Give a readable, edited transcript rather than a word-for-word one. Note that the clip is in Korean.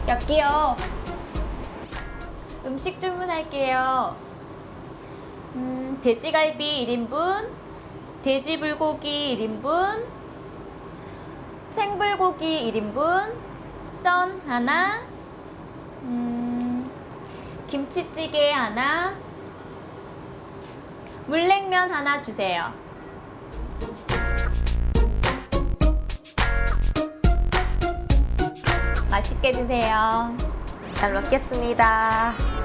여기요. 음식 주문할게요. 돼지갈비 1인분, 돼지불고기 1인분, 생불고기 1인분, 떡 하나, 김치찌개 하나, 물냉면 하나 주세요. 맛있게 드세요. 잘 먹겠습니다.